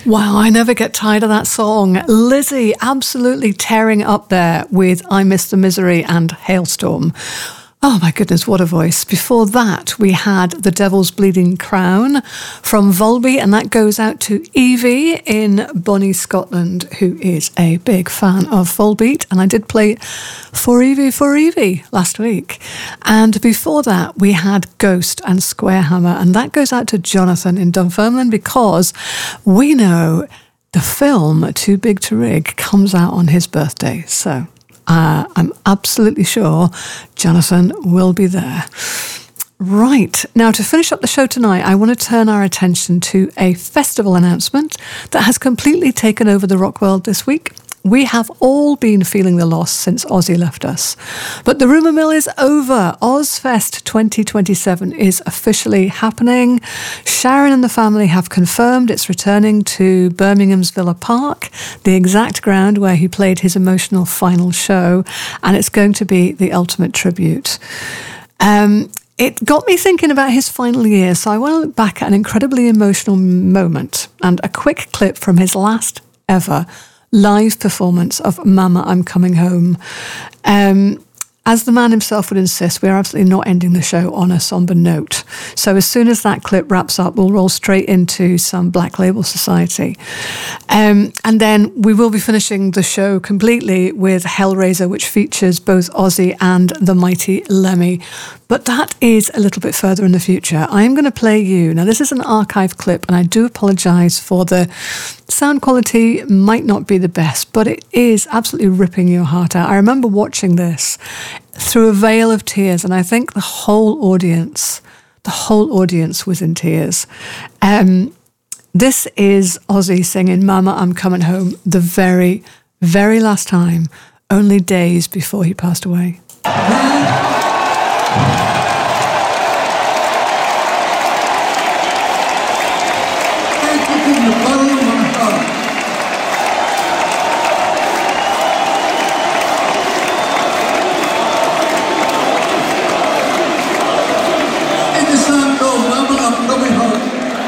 Wow, I never get tired of that song. Lizzie absolutely tearing it up there with I Miss the Misery and Hailstorm. Oh my goodness, what a voice. Before that, we had The Devil's Bleeding Crown from Volby, and that goes out to Evie in Bonnie, Scotland, who is a big fan of Volbeat, and I did play For Evie last week. And before that, we had Ghost and Squarehammer, and that goes out to Jonathan in Dunfermline because we know the film Too Big to Rig comes out on his birthday, so I'm absolutely sure Jonathan will be there. Right, now to finish up the show tonight, I want to turn our attention to a festival announcement that has completely taken over the rock world this week. We have all been feeling the loss since Ozzy left us. But the rumour mill is over. Ozfest 2027 is officially happening. Sharon and the family have confirmed it's returning to Birmingham's Villa Park, the exact ground where he played his emotional final show, and it's going to be the ultimate tribute. It got me thinking about his final year, so I want to look back at an incredibly emotional moment and a quick clip from his last ever live performance of Mama, I'm Coming Home. As the man himself would insist, we are absolutely not ending the show on a somber note. So as soon as that clip wraps up, we'll roll straight into some Black Label Society. And then we will be finishing the show completely with Hellraiser, which features both Ozzy and the mighty Lemmy. But that is a little bit further in the future. I am going to play you. Now, this is an archive clip, and I do apologise for the sound quality might not be the best, but it is absolutely ripping your heart out. I remember watching this through a veil of tears, and I think the whole audience was in tears. This is Ozzy singing Mama, I'm Coming Home the very, very last time, only days before he passed away. Thank you,